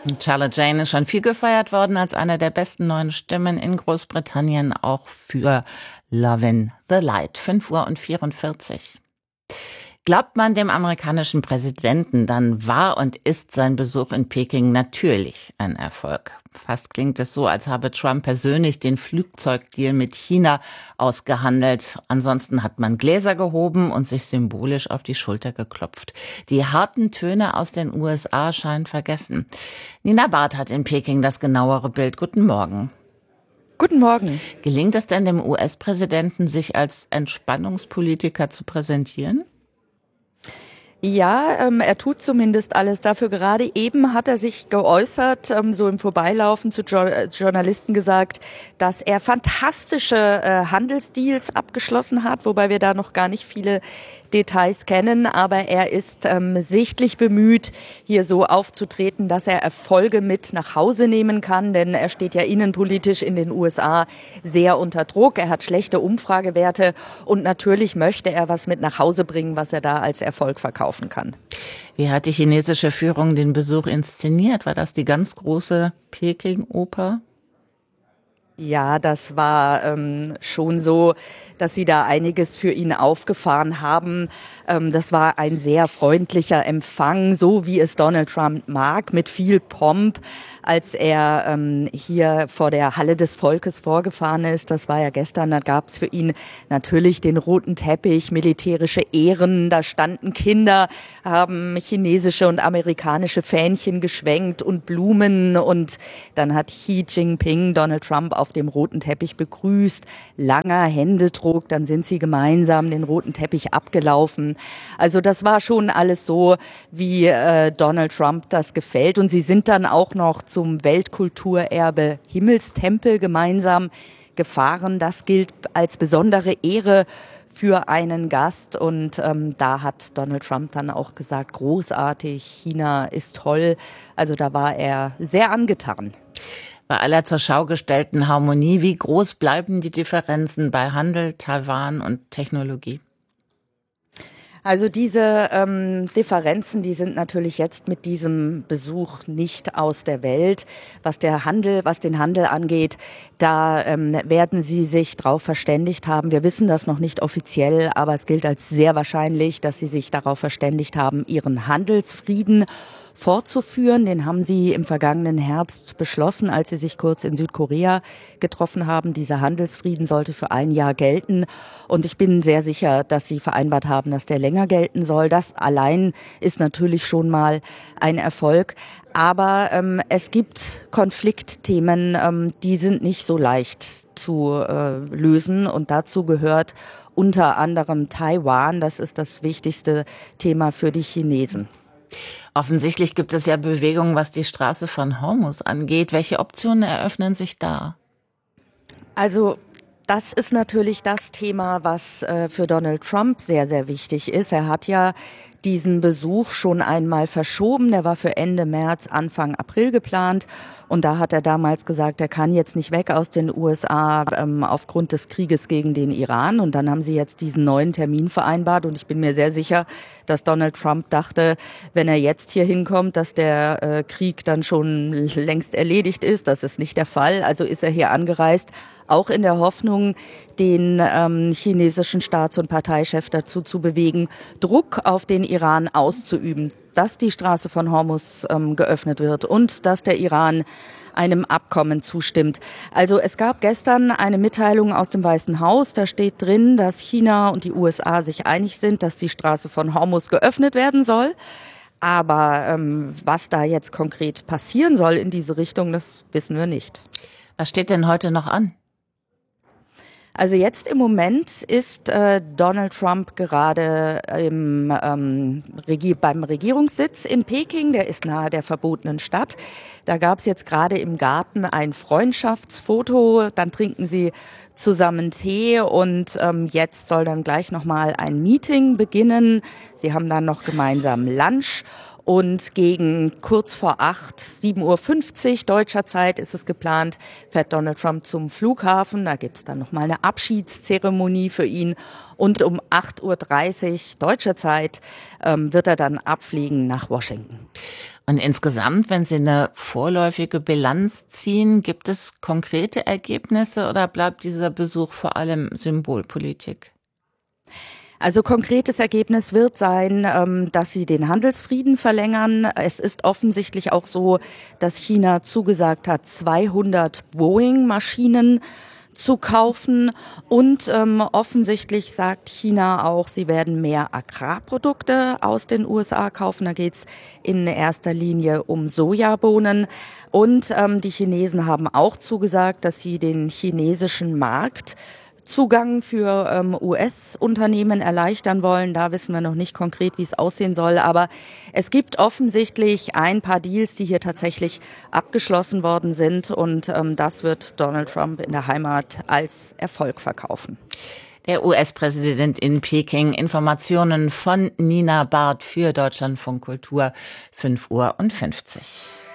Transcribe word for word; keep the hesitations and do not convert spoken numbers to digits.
Charlotte Jane ist schon viel gefeiert worden als eine der besten neuen Stimmen in Großbritannien, auch für Lovin' the Light. fünf Uhr vierundvierzig. Glaubt man dem amerikanischen Präsidenten, dann war und ist sein Besuch in Peking natürlich ein Erfolg. Fast klingt es so, als habe Trump persönlich den Flugzeugdeal mit China ausgehandelt. Ansonsten hat man Gläser gehoben und sich symbolisch auf die Schulter geklopft. Die harten Töne aus den U S A scheinen vergessen. Nina Barth hat in Peking das genauere Bild. Guten Morgen. Guten Morgen. Gelingt es denn dem U S-Präsidenten, sich als Entspannungspolitiker zu präsentieren? Ja, ähm, er tut zumindest alles dafür. Gerade eben hat er sich geäußert, ähm, so im Vorbeilaufen zu jo- Journalisten gesagt, dass er fantastische äh, Handelsdeals abgeschlossen hat, wobei wir da noch gar nicht viele Details kennen. Aber er ist ähm, sichtlich bemüht, hier so aufzutreten, dass er Erfolge mit nach Hause nehmen kann, denn er steht ja innenpolitisch in den U S A sehr unter Druck. Er hat schlechte Umfragewerte und natürlich möchte er was mit nach Hause bringen, was er da als Erfolg verkauft kann. Wie hat die chinesische Führung den Besuch inszeniert? War das die ganz große Peking-Oper? Ja, das war ähm, schon so, dass sie da einiges für ihn aufgefahren haben. Ähm, das war ein sehr freundlicher Empfang, so wie es Donald Trump mag, mit viel Pomp, als er ähm, hier vor der Halle des Volkes vorgefahren ist. Das war ja gestern, da gab es für ihn natürlich den roten Teppich, militärische Ehren, da standen Kinder, haben chinesische und amerikanische Fähnchen geschwenkt und Blumen und dann hat Xi Jinping Donald Trump auf dem roten Teppich begrüßt, langer Händedruck, dann sind sie gemeinsam den roten Teppich abgelaufen. Also das war schon alles so, wie äh, Donald Trump das gefällt und sie sind dann auch noch zum Weltkulturerbe Himmelstempel gemeinsam gefahren. Das gilt als besondere Ehre für einen Gast und ähm, da hat Donald Trump dann auch gesagt, großartig, China ist toll. Also da war er sehr angetan. Bei aller zur Schau gestellten Harmonie, wie groß bleiben die Differenzen bei Handel, Taiwan und Technologie? Also diese ähm, Differenzen, die sind natürlich jetzt mit diesem Besuch nicht aus der Welt. Was der Handel, was den Handel angeht, da ähm, werden sie sich darauf verständigt haben. Wir wissen das noch nicht offiziell, aber es gilt als sehr wahrscheinlich, dass sie sich darauf verständigt haben, ihren Handelsfrieden fortzuführen. Den haben sie im vergangenen Herbst beschlossen, als sie sich kurz in Südkorea getroffen haben. Dieser Handelsfrieden sollte für ein Jahr gelten. Und ich bin sehr sicher, dass sie vereinbart haben, dass der länger gelten soll. Das allein ist natürlich schon mal ein Erfolg. Aber ähm, es gibt Konfliktthemen, ähm, die sind nicht so leicht zu äh, lösen. Und dazu gehört unter anderem Taiwan. Das ist das wichtigste Thema für die Chinesen. Offensichtlich gibt es ja Bewegungen, was die Straße von Hormuz angeht. Welche Optionen eröffnen sich da? Also das ist natürlich das Thema, was äh, für Donald Trump sehr, sehr wichtig ist. Er hat ja diesen Besuch schon einmal verschoben. Der war für Ende März, Anfang April geplant. Und da hat er damals gesagt, er kann jetzt nicht weg aus den U S A ähm, aufgrund des Krieges gegen den Iran. Und dann haben sie jetzt diesen neuen Termin vereinbart. Und ich bin mir sehr sicher, dass Donald Trump dachte, wenn er jetzt hier hinkommt, dass der äh, Krieg dann schon längst erledigt ist. Das ist nicht der Fall. Also ist er hier angereist, auch in der Hoffnung, den ähm, chinesischen Staats- und Parteichef dazu zu bewegen, Druck auf den Iran auszuüben, dass die Straße von Hormuz ähm, geöffnet wird und dass der Iran einem Abkommen zustimmt. Also es gab gestern eine Mitteilung aus dem Weißen Haus, da steht drin, dass China und die U S A sich einig sind, dass die Straße von Hormuz geöffnet werden soll. Aber ähm, was da jetzt konkret passieren soll in diese Richtung, das wissen wir nicht. Was steht denn heute noch an? Also jetzt im Moment ist äh, Donald Trump gerade im, ähm, Regier- beim Regierungssitz in Peking, der ist nahe der verbotenen Stadt. Da gab es jetzt gerade im Garten ein Freundschaftsfoto, dann trinken sie zusammen Tee und ähm, jetzt soll dann gleich nochmal ein Meeting beginnen. Sie haben dann noch gemeinsam Lunch. Und gegen kurz vor acht, sieben Uhr fünfzig deutscher Zeit ist es geplant, fährt Donald Trump zum Flughafen. Da gibt es dann nochmal eine Abschiedszeremonie für ihn. Und um acht Uhr dreißig deutscher Zeit ähm, wird er dann abfliegen nach Washington. Und insgesamt, wenn Sie eine vorläufige Bilanz ziehen, gibt es konkrete Ergebnisse oder bleibt dieser Besuch vor allem Symbolpolitik? Also konkretes Ergebnis wird sein, ähm, dass sie den Handelsfrieden verlängern. Es ist offensichtlich auch so, dass China zugesagt hat, zweihundert Boeing-Maschinen zu kaufen. Und ähm, offensichtlich sagt China auch, sie werden mehr Agrarprodukte aus den U S A kaufen. Da geht's in erster Linie um Sojabohnen. Und ähm, die Chinesen haben auch zugesagt, dass sie den chinesischen Markt Zugang für ähm, U S-Unternehmen erleichtern wollen. Da wissen wir noch nicht konkret, wie es aussehen soll. Aber es gibt offensichtlich ein paar Deals, die hier tatsächlich abgeschlossen worden sind. Und ähm, das wird Donald Trump in der Heimat als Erfolg verkaufen. Der U S-Präsident in Peking. Informationen von Nina Barth für Deutschlandfunk Kultur, fünf Uhr fünfzig.